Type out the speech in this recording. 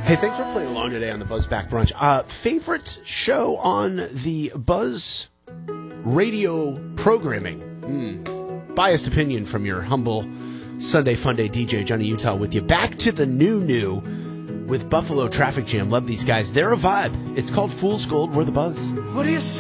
Hey, thanks for playing along today on the Buzz Back Brunch. Favorite show on the Buzz radio programming? Biased opinion from your humble Sunday Funday DJ, Johnny Utah, with you. Back to the new with Buffalo Traffic Jam. Love these guys. They're a vibe. It's called Fool's Gold. We're the Buzz. What do you say?